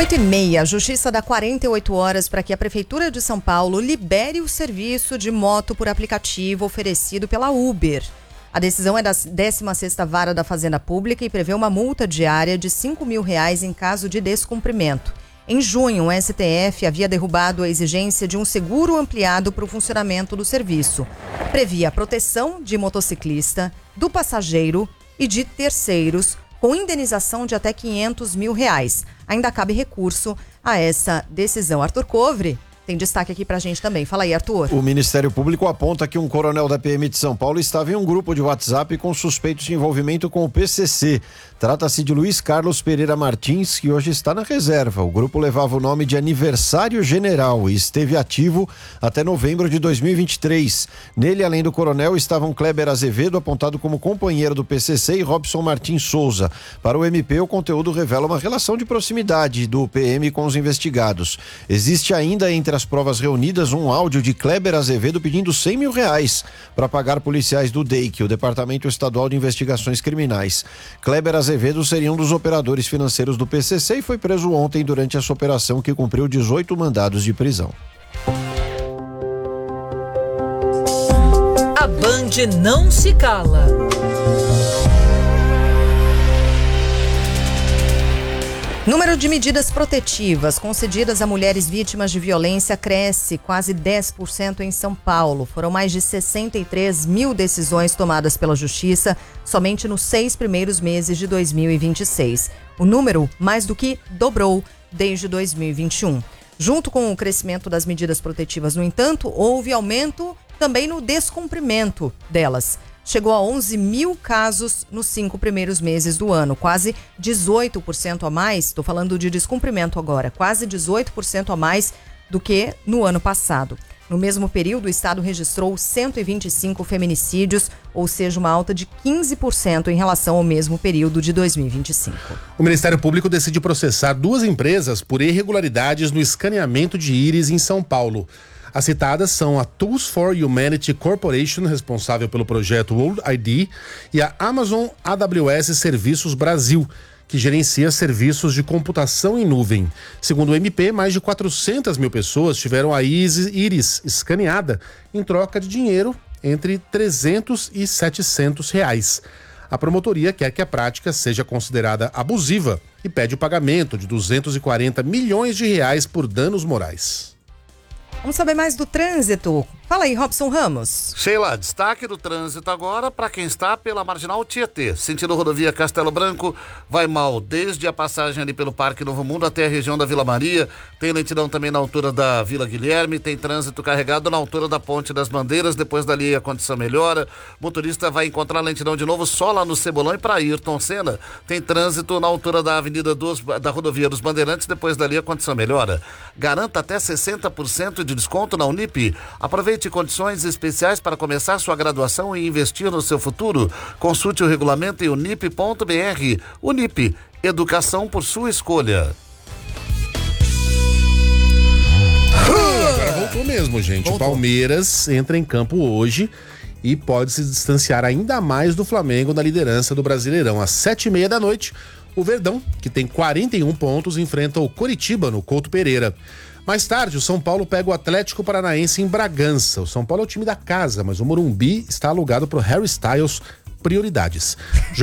8h30, a Justiça dá 48 horas para que a Prefeitura de São Paulo libere o serviço de moto por aplicativo oferecido pela Uber. A decisão é da 16ª Vara da Fazenda Pública e prevê uma multa diária de R$5.000 em caso de descumprimento. Em junho, o STF havia derrubado a exigência de um seguro ampliado para o funcionamento do serviço. Previa a proteção de motociclista, do passageiro e de terceiros, com indenização de até R$500.000. Ainda cabe recurso a essa decisão. Arthur Covre tem destaque aqui pra gente também. Fala aí, Arthur. O Ministério Público aponta que um coronel da PM de São Paulo estava em um grupo de WhatsApp com suspeitos de envolvimento com o PCC. Trata-se de Luiz Carlos Pereira Martins, que hoje está na reserva. O grupo levava o nome de Aniversário General e esteve ativo até novembro de 2023. Nele, além do coronel, estavam Kleber Azevedo, apontado como companheiro do PCC, e Robson Martins Souza. Para o MP, o conteúdo revela uma relação de proximidade do PM com os investigados. Existe ainda entre as provas reunidas um áudio de Kleber Azevedo pedindo R$100.000 para pagar policiais do DEIC, o Departamento Estadual de Investigações Criminais. Kleber Azevedo seria um dos operadores financeiros do PCC e foi preso ontem durante essa operação que cumpriu 18 mandados de prisão. A Band não se cala. Número de medidas protetivas concedidas a mulheres vítimas de violência cresce quase 10% em São Paulo. Foram mais de 63 mil decisões tomadas pela Justiça somente nos 6 primeiros meses de 2026. O número mais do que dobrou desde 2021. Junto com o crescimento das medidas protetivas, no entanto, houve aumento também no descumprimento delas. Chegou a 11 mil casos nos 5 primeiros meses do ano, quase 18% a mais, estou falando de descumprimento agora, quase 18% a mais do que no ano passado. No mesmo período, o estado registrou 125 feminicídios, ou seja, uma alta de 15% em relação ao mesmo período de 2025. O Ministério Público decide processar 2 empresas por irregularidades no escaneamento de íris em São Paulo. As citadas são a Tools for Humanity Corporation, responsável pelo projeto World ID, e a Amazon AWS Serviços Brasil, que gerencia serviços de computação em nuvem. Segundo o MP, mais de 400 mil pessoas tiveram a íris escaneada em troca de dinheiro entre R$300 e R$700. A promotoria quer que a prática seja considerada abusiva e pede o pagamento de R$240 milhões por danos morais. Vamos saber mais do trânsito. Fala aí, Robson Ramos. Sheila, destaque do trânsito agora para quem está pela Marginal Tietê. Sentido rodovia Castelo Branco, vai mal desde a passagem ali pelo Parque Novo Mundo até a região da Vila Maria. Tem lentidão também na altura da Vila Guilherme. Tem trânsito carregado na altura da Ponte das Bandeiras. Depois dali a condição melhora. Motorista vai encontrar lentidão de novo só lá no Cebolão e para Ayrton Senna. Tem trânsito na altura da Avenida da Rodovia dos Bandeirantes. Depois dali a condição melhora. Garanta até 60% de desconto na Unip. Aproveite condições especiais para começar sua graduação e investir no seu futuro. Consulte o regulamento em unip.br. Unip, educação por sua escolha. Agora voltou mesmo, gente. Voltou. O Palmeiras entra em campo hoje e pode se distanciar ainda mais do Flamengo na liderança do Brasileirão. Às 7h30 da noite, o Verdão, que tem 41 pontos, enfrenta o Coritiba no Couto Pereira. Mais tarde, o São Paulo pega o Atlético Paranaense em Bragança. O São Paulo é o time da casa, mas o Morumbi está alugado para o Harry Styles. Prioridades.